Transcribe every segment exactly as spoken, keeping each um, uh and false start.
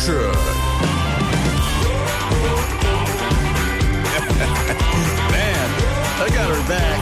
Man, I got her back.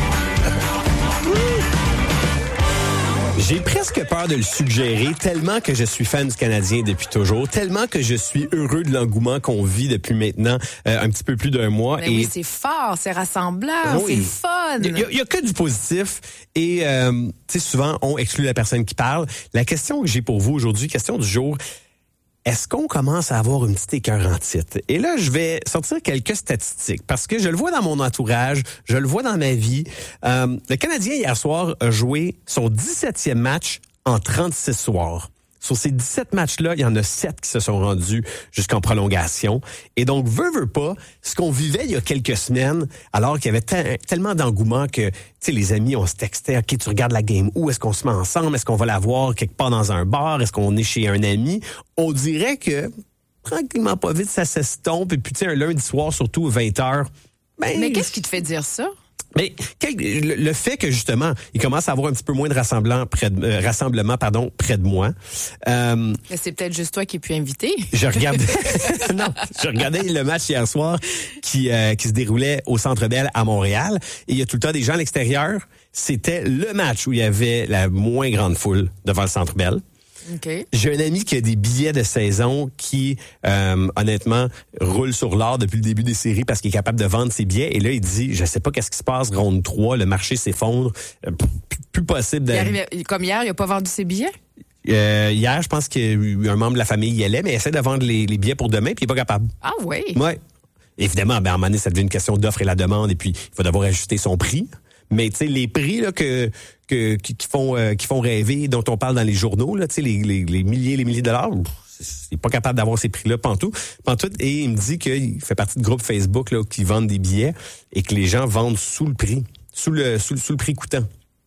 J'ai presque peur de le suggérer, tellement que je suis fan du Canadien depuis toujours, tellement que je suis heureux de l'engouement qu'on vit depuis maintenant euh, un petit peu plus d'un mois. Mais et oui, c'est fort, c'est rassemblant, oui. c'est fun. Il y, y a que du positif et euh, tu sais, souvent on exclut la personne qui parle. La question que j'ai pour vous aujourd'hui, question du jour, est-ce qu'on commence à avoir une petite écœur en titre? Et là, je vais sortir quelques statistiques parce que je le vois dans mon entourage, je le vois dans ma vie. Euh, le Canadien, hier soir, a joué son dix-septième match en trente-six soirs. Sur ces dix-sept matchs-là, il y en a sept qui se sont rendus jusqu'en prolongation. Et donc, veut, veut pas, ce qu'on vivait il y a quelques semaines, alors qu'il y avait te- tellement d'engouement que, tu sais, les amis, on se textait, OK, tu regardes la game où? Est-ce qu'on se met ensemble? Est-ce qu'on va la voir quelque part dans un bar? Est-ce qu'on est chez un ami? On dirait que, tranquillement, pas vite, ça s'estompe. Et puis, tu sais, un lundi soir, surtout vingt heures, ben... Mais qu'est-ce qui te fait dire ça? Mais quel, le, le fait que justement, il commence à avoir un petit peu moins de rassemblement près de, euh, rassemblement pardon près de moi. Euh, Mais c'est peut-être juste toi qui es pu inviter. je regardais, non, je regardais le match hier soir qui euh, qui se déroulait au Centre Bell à Montréal. Et il y a tout le temps des gens à l'extérieur. C'était le match où il y avait la moins grande foule devant le Centre Bell. Okay. J'ai un ami qui a des billets de saison qui, euh, honnêtement, roule sur l'or depuis le début des séries parce qu'il est capable de vendre ses billets. Et là, il dit, je sais pas qu'est-ce qui se passe, ronde trois, le marché s'effondre, euh, plus, plus possible de... Il arrivait, comme hier, il a pas vendu ses billets? Euh, hier, je pense qu'il y a un membre de la famille y allait, mais il essaie de vendre les, les billets pour demain, puis il est pas capable. Ah oui? Ouais. Évidemment, ben, à un moment donné, ça devient une question d'offre et la demande, et puis il va devoir ajuster son prix. Mais tu sais, les prix là que, que qui, qui font euh, qui font rêver, dont on parle dans les journaux, là, tu sais, les, les, les milliers, les milliers de dollars, il est pas capable d'avoir ces prix-là pantoute, pantoute. Et il me dit qu'il fait partie de groupes Facebook là qui vendent des billets et que les gens vendent sous le prix, sous le sous, sous le prix coûtant.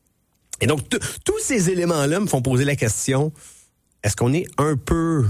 Et donc t- tous ces éléments-là me font poser la question: est-ce qu'on est un peu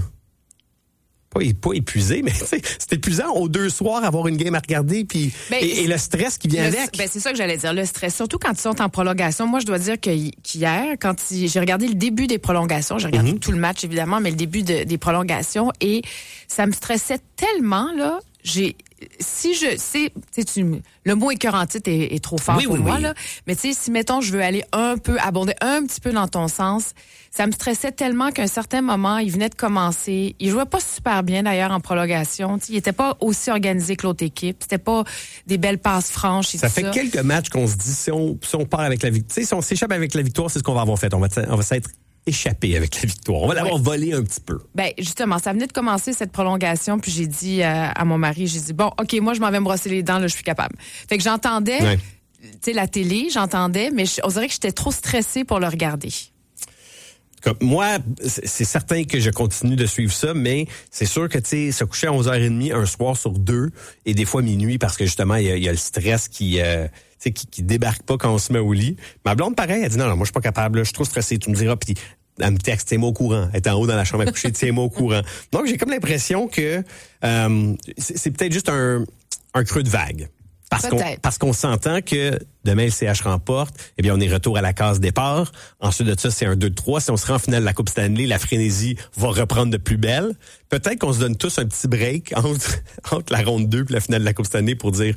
Pas, pas épuisé, mais c'est épuisant aux deux soirs avoir une game à regarder puis ben, et, et le stress qui vient le, avec. Ben c'est ça que j'allais dire, le stress. Surtout quand ils sont en prolongation. Moi, je dois dire que qu'hier, quand il, j'ai regardé le début des prolongations, j'ai regardé mm-hmm. tout le match évidemment, mais le début de, des prolongations et ça me stressait tellement là. J'ai si je sais, tu le mot écœurantite est, est trop fort oui, pour oui, moi oui. là, mais tu sais si mettons je veux aller un peu abonder un petit peu dans ton sens, ça me stressait tellement qu'à un certain moment, il venait de commencer, il jouait pas super bien d'ailleurs en prolongation, il était pas aussi organisé que l'autre équipe, c'était pas des belles passes franches et ça tout fait ça. quelques matchs qu'on se dit si on si on part avec la victoire, si on s'échappe avec la victoire, c'est ce qu'on va avoir fait, on va on va s'être échappé avec la victoire. On va l'avoir oui. volé un petit peu. Ben justement, ça venait de commencer cette prolongation, puis j'ai dit euh, à mon mari, j'ai dit bon, ok, moi je m'en vais me brosser les dents, là, je suis capable. Fait que j'entendais, ouais. tu sais, la télé, j'entendais, mais je, on dirait que j'étais trop stressée pour le regarder. Comme moi, c'est certain que je continue de suivre ça, mais c'est sûr que tu sais, se coucher à onze heures trente un soir sur deux et des fois minuit parce que justement il y, y a le stress qui euh, tu sais qui, qui débarque pas quand on se met au lit. Ma blonde pareil, elle dit non non, moi je suis pas capable, là, je suis trop stressée, tu me diras, puis elle me texte, tiens-moi au courant. Elle est en haut dans la chambre à coucher, tiens-moi au courant. Donc j'ai comme l'impression que euh, c'est, c'est peut-être juste un un creux de vague. Parce qu'on, parce qu'on s'entend que demain, le C H remporte, eh bien, on est retour à la case départ. Ensuite de ça, c'est un deux trois. Si on se rend en finale de la Coupe Stanley, la frénésie va reprendre de plus belle. Peut-être qu'on se donne tous un petit break entre, entre la ronde deux et la finale de la Coupe Stanley pour dire...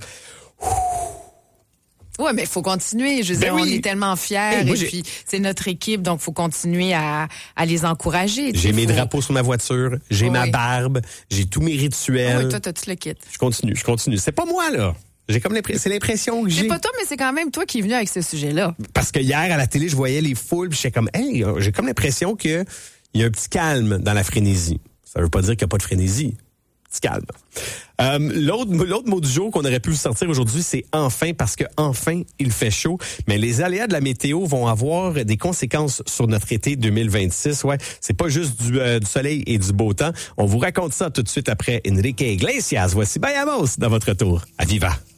Oui, mais il faut continuer. Je veux dire, ben oui. on est tellement fiers hey, moi, et puis c'est notre équipe, donc il faut continuer à, à les encourager. J'ai mes faut... drapeaux sur ma voiture, j'ai oh, ma oui. barbe, j'ai tous mes rituels. Oh, oui, toi, t'as tout le kit. Je continue, je continue. C'est pas moi, là. J'ai comme l'impression, c'est l'impression que j'ai. C'est pas toi, mais c'est quand même toi qui es venu avec ce sujet-là. Parce que hier, à la télé, je voyais les foules, puis j'étais comme, hey, j'ai comme l'impression que il y a un petit calme dans la frénésie. Ça veut pas dire qu'il n'y a pas de frénésie. Petit calme. Euh, l'autre, l'autre mot du jour qu'on aurait pu vous sortir aujourd'hui, c'est enfin, parce que enfin, il fait chaud. Mais les aléas de la météo vont avoir des conséquences sur notre été deux mille vingt-six. Ouais, c'est pas juste du, euh, du soleil et du beau temps. On vous raconte ça tout de suite après Enrique Iglesias. Voici Bayamos dans votre tour à Viva.